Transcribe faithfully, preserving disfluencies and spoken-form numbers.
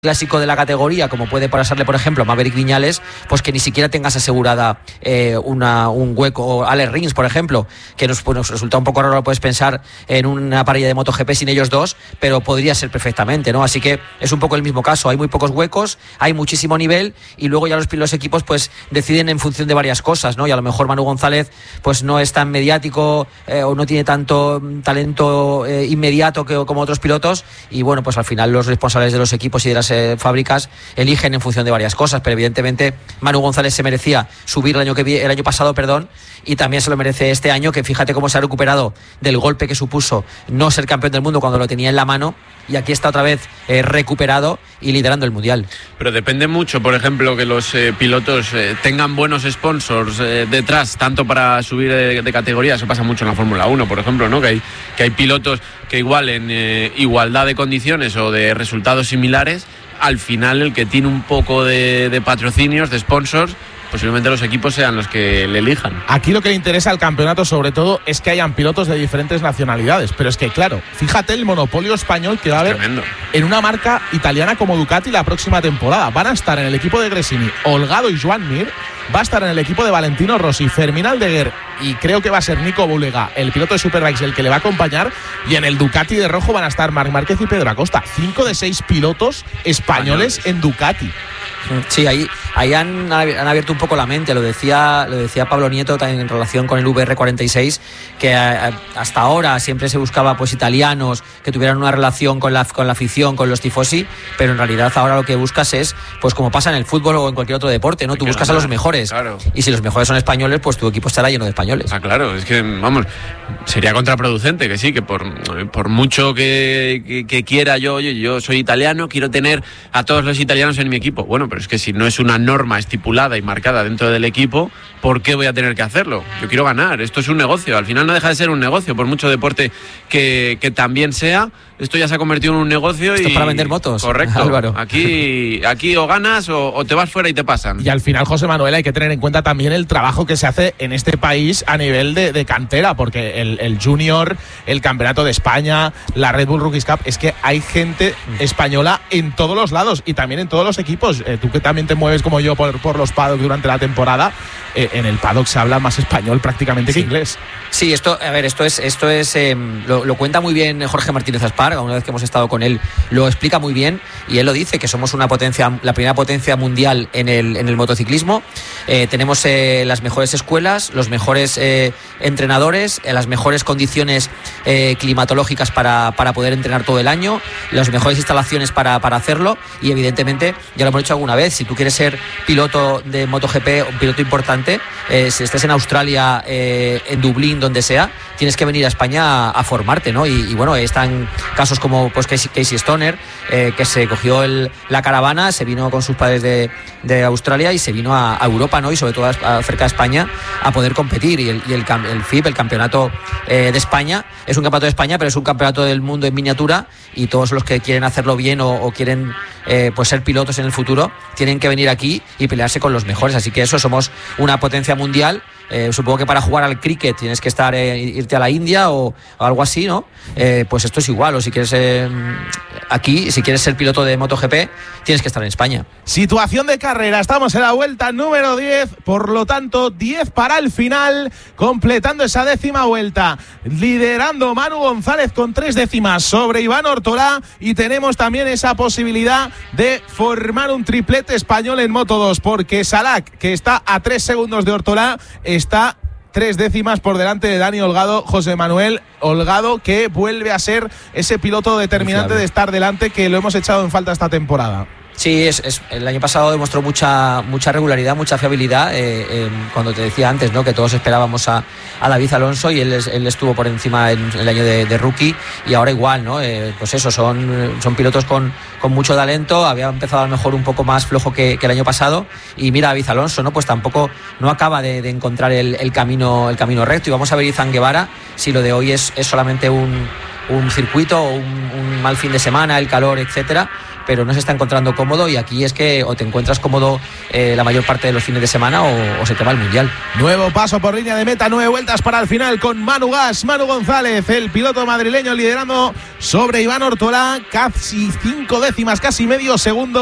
clásico de la categoría, como puede pasarle, por ejemplo, a Maverick Viñales, pues que ni siquiera tengas asegurada eh, una, un hueco, o Alex Rins, por ejemplo, que nos, pues, nos resulta un poco raro, lo puedes pensar en una parrilla de MotoGP sin ellos dos, pero podría ser perfectamente, ¿no? Así que es un poco el mismo caso, hay muy pocos huecos, hay muchísimo nivel, y luego ya los, los equipos pues deciden en función de varias cosas, ¿no? Y a lo mejor Manu González pues no es tan mediático eh, o no tiene tanto talento eh, inmediato que, como otros pilotos, y bueno, pues al final los responsables de los equipos y de las fábricas eligen en función de varias cosas, pero evidentemente Manu González se merecía subir el año que vi, el año pasado, perdón, y también se lo merece este año, que fíjate cómo se ha recuperado del golpe que supuso no ser campeón del mundo cuando lo tenía en la mano, y aquí está otra vez eh, recuperado y liderando el mundial. Pero depende mucho, por ejemplo, que los eh, pilotos eh, tengan buenos sponsors eh, detrás, tanto para subir de, de categoría. Eso pasa mucho en la Fórmula uno, por ejemplo, ¿no? Que hay, que hay pilotos que igual en eh, igualdad de condiciones o de resultados similares, al final el que tiene un poco de, de patrocinios, de sponsors, posiblemente los equipos sean los que le elijan. Aquí lo que le interesa al campeonato sobre todo es que hayan pilotos de diferentes nacionalidades, pero es que claro, fíjate el monopolio español que va a haber tremendo en una marca italiana como Ducati la próxima temporada. Van a estar en el equipo de Gresini Holgado y Joan Mir, va a estar en el equipo de Valentino Rossi, Fermín Aldeguer, y creo que va a ser Nico Bulega, el piloto de Superbikes, el que le va a acompañar, y en el Ducati de rojo van a estar Marc Márquez y Pedro Acosta. Cinco de seis pilotos españoles, españoles. en Ducati. Sí, ahí, ahí han, han abierto un poco la mente, lo decía, lo decía Pablo Nieto también en relación con el V R cuarenta y seis, que a, hasta ahora siempre se buscaba pues italianos que tuvieran una relación con la, con la afición, con los tifosi, pero en realidad ahora lo que buscas es, pues como pasa en el fútbol o en cualquier otro deporte, ¿no? Tú buscas a los mejores, claro. Y si los mejores son españoles, pues tu equipo estará lleno de españoles. Ah, claro, es que, vamos, sería contraproducente que sí, que por, por mucho que, que, que quiera yo, yo, yo soy italiano, quiero tener a todos los italianos en mi equipo. Bueno, pero es que si no es una norma estipulada y marcada dentro del equipo, ¿por qué voy a tener que hacerlo? Yo quiero ganar, esto es un negocio, al final no deja de ser un negocio, por mucho deporte que, que también sea, esto ya se ha convertido en un negocio. Esto y es para vender motos. Correcto, Álvaro. Aquí, aquí o ganas o, o te vas fuera y te pasan. Y al final, José Manuel, hay que tener en cuenta también el trabajo que se hace en este país a nivel de, de cantera, porque el, el Junior, el Campeonato de España, la Red Bull Rookies Cup, es que hay gente española en todos los lados y también en todos los equipos. Eh, tú que también te mueves como yo por, por los paddocks durante la temporada, eh, en el paddock se habla más español prácticamente sí. que inglés. Sí, esto, a ver, esto es, esto es, eh, lo, lo cuenta muy bien Jorge Martínez Asparga, una vez que hemos estado con él, lo explica muy bien, y él lo dice, que somos una potencia, la primera potencia mundial en el, en el motociclismo. Eh, tenemos eh, las mejores escuelas, los mejores eh, entrenadores, eh, las mejores condiciones eh, climatológicas para, para poder entrenar todo el año, las mejores instalaciones para, para hacerlo, y evidentemente, ya lo hemos dicho alguna vez, si tú quieres ser piloto de MotoGP, un piloto importante, eh, si estés en Australia, eh, en Dublín, donde sea, tienes que venir a España a, a formarte, ¿no? Y, y bueno, están casos como pues Casey, Casey Stoner, eh, que se cogió el, la caravana, se vino con sus padres de, de Australia y se vino a, a Europa, ¿no? Y sobre todo a, a cerca de España a poder competir. Y el, y el, el F I P, el campeonato eh, de España, es un campeonato de España, pero es un campeonato del mundo en miniatura, y todos los que quieren hacerlo bien o, o quieren eh, pues ser pilotos en el futuro tienen que venir aquí y pelearse con los mejores. Así que eso, somos una potencia mundial. Eh, supongo que para jugar al cricket tienes que estar eh, irte a la India o, o algo así, ¿no? Eh, pues esto es igual, o si quieres eh, aquí, si quieres ser piloto de MotoGP, tienes que estar en España. Situación de carrera, estamos en la vuelta número diez, por lo tanto diez para el final, completando esa décima vuelta, liderando Manu González con tres décimas sobre Iván Ortolá, y tenemos también esa posibilidad de formar un triplete español en Moto dos, porque Salak, que está a tres segundos de Ortolá, está tres décimas por delante de Dani Holgado. José Manuel Holgado, que vuelve a ser ese piloto determinante de estar delante, que lo hemos echado en falta esta temporada. Sí, es, es, el año pasado demostró mucha mucha regularidad, mucha fiabilidad, eh, eh, cuando te decía antes, ¿no?, que todos esperábamos a, a David Alonso, y él, él estuvo por encima en el año de, de rookie, y ahora igual, ¿no? Eh, pues eso, son, son pilotos con, con mucho talento. Había empezado a lo mejor un poco más flojo que, que el año pasado, y mira, David Alonso, ¿no?, pues tampoco no acaba de, de encontrar el, el camino el camino recto, y vamos a ver Izan Guevara si lo de hoy es, es solamente un un circuito o un, un mal fin de semana, el calor, etcétera, pero no se está encontrando cómodo, y aquí es que o te encuentras cómodo eh, la mayor parte de los fines de semana o, o se te va el Mundial. Nuevo paso por línea de meta, nueve vueltas para el final con Manu Gas, Manu González, el piloto madrileño liderando sobre Iván Ortolá, casi cinco décimas, casi medio segundo.